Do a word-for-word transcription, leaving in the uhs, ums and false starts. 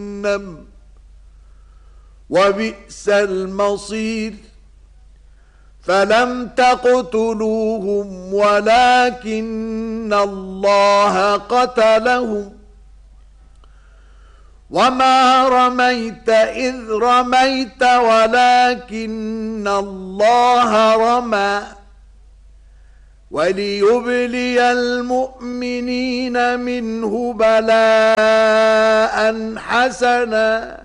جهنم وبئس المصير. فلم تقتلوهم ولكن الله قتلهم وما رميت إذ رميت ولكن الله رمى وليبلي المؤمنين منه بلاء حسنا